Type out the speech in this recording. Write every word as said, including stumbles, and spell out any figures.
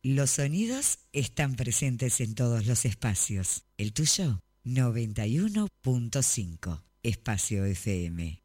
Los sonidos están presentes en todos los espacios. El tuyo, noventa y uno punto cinco. Espacio F M.